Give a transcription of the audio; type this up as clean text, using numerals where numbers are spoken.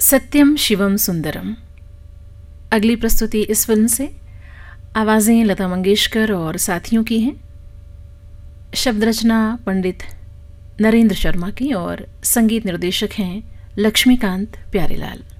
सत्यम शिवम सुंदरम। अगली प्रस्तुति इस फिल्म से। आवाज़ें लता मंगेशकर और साथियों की हैं। शब्द रचना पंडित नरेंद्र शर्मा की और संगीत निर्देशक हैं लक्ष्मीकांत प्यारेलाल।